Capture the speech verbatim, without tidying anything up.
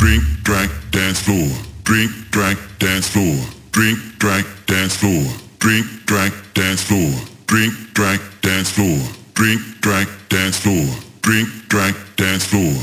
drink, drank, dance floor, drink, drank, dance floor, drink, drank, dance floor, drink, drank, dance floor, drink, drank, dance floor, drink, drank, dance floor, drink, drank, dance floor.